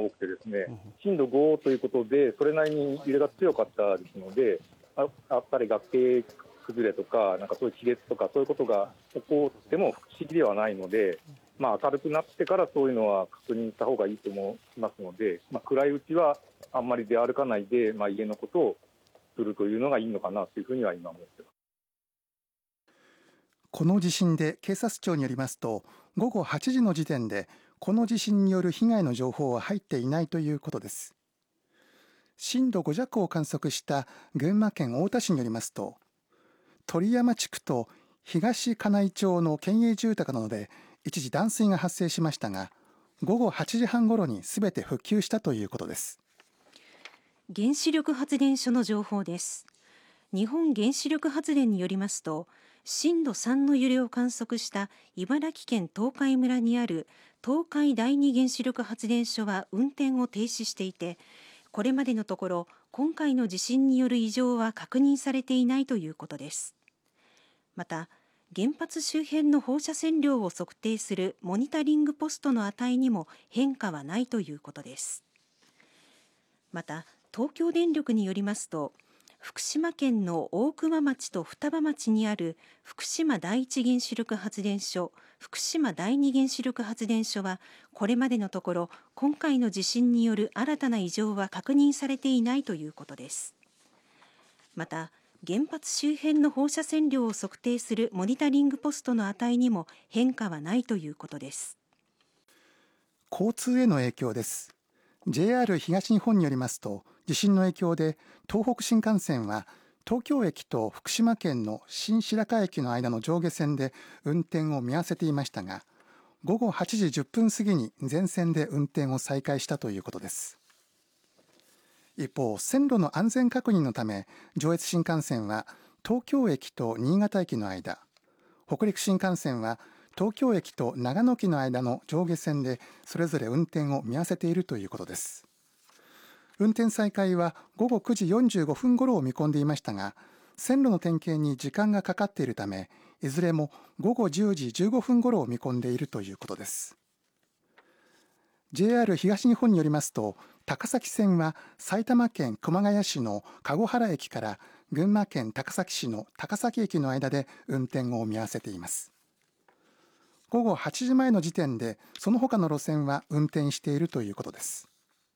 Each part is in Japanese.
多くてですね、震度5ということでそれなりに揺れが強かったですので、やっぱり崖崩れとか、なんかそういう亀裂とかそういうことが起こっても不思議ではないので、明るくなってからそういうのは確認した方がいいと思いますので、暗いうちはあんまり出歩かないで、家のことをするというのがいいのかなというふうには今思っています。 この地震で警察庁によりますと、午後8時の時点でこの地震による被害の情報は入っていないということです。震度5弱を観測した群馬県太田市によりますと、鳥山地区と東金井町の県営住宅などで一時断水が発生しましたが、午後8時半ごろにすべて復旧したということです。 原子力発電所の情報です。日本原子力発電によりますと、震度3の揺れを観測した茨城県東海村にある東海第二原子力発電所は運転を停止していて、これまでのところ今回の地震による異常は確認されていないということです。また、原発周辺の放射線量を測定するモニタリングポストの値にも変化はないということです。また、東京電力によりますと、福島県の大熊町と双葉町にある福島第一原子力発電所、福島第二原子力発電所はこれまでのところ今回の地震による新たな異常は確認されていないということです。また、原発周辺の放射線量を測定するモニタリングポストの値にも変化はないということです。 交通への影響です。JR 東日本によりますと、地震の影響で東北新幹線は東京駅と福島県の新白河駅の間の上下線で運転を見合わせていましたが、午後8時10分過ぎに全線で運転を再開したということです。一方、線路の安全確認のため上越新幹線は東京駅と新潟駅の間、北陸新幹線は東京駅と長野駅の間の上下線でそれぞれ運転を見合わせているということです。運転再開は午後9時45分ごろを見込んでいましたが、線路の点検に時間がかかっているため、いずれも午後10時15分ごろを見込んでいるということです。JR 東日本によりますと、高崎線は埼玉県熊谷市の籠原駅から群馬県高崎市の高崎駅の間で運転を見合わせています。午後8時前の時点でその他の路線は運転しているということです。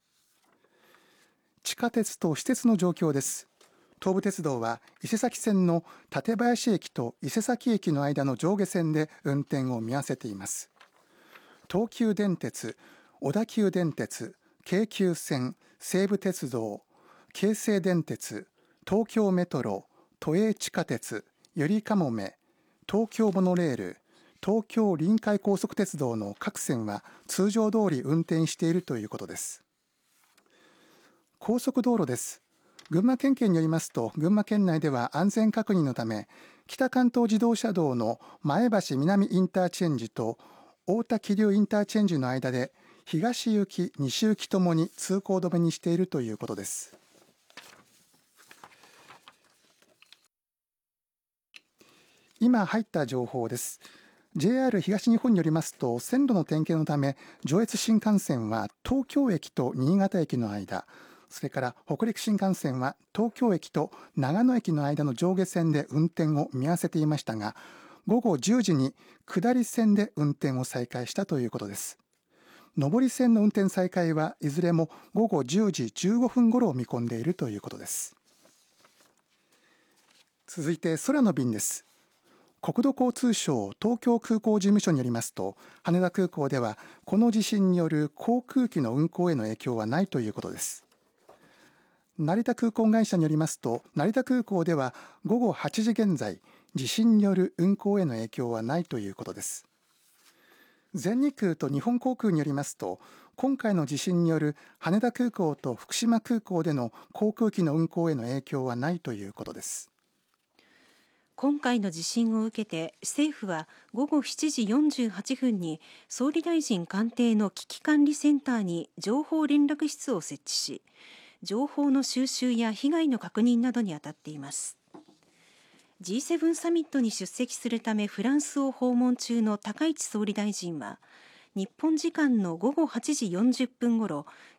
地下鉄と私鉄の状況です。東武鉄道は伊勢崎線の館林駅と伊勢崎駅の間の上下線で運転を見合わせています。東急電鉄、小田急電鉄、京急線、西武鉄道、京成電鉄、東京メトロ、都営地下鉄、ゆりかもめ、東京モノレール、東京臨海高速鉄道の各線は通常通り運転しているということです。高速道路です。群馬県警によりますと、群馬県内では安全確認のため、北関東自動車道の前橋南インターチェンジと太田桐生インターチェンジの間で東行き、西行きともに通行止めにしているということです。今入った情報です。JR 東日本によりますと、線路の点検のため上越新幹線は東京駅と新潟駅の間、それから北陸新幹線は東京駅と長野駅の間の上下線で運転を見合わせていましたが、午後10時に下り線で運転を再開したということです。上り線の運転再開はいずれも午後10時15分ごろを見込んでいるということです。続いて空の便です。国土交通省東京空港事務所によりますと、羽田空港ではこの地震による航空機の運航への影響はないということです。成田空港会社によりますと、成田空港では午後8時現在、地震による運航への影響はないということです。全日空と日本航空によりますと、今回の地震による羽田空港と福島空港での航空機の運航への影響はないということです。 今回の地震を受けて政府は午後7時48分に総理大臣官邸の危機管理センターに情報連絡室を設置し、情報の収集や被害の確認などに当たっています。G7 サミットに出席するためフランスを訪問中の高市総理大臣は、日本時間の午後8時40分ごろ、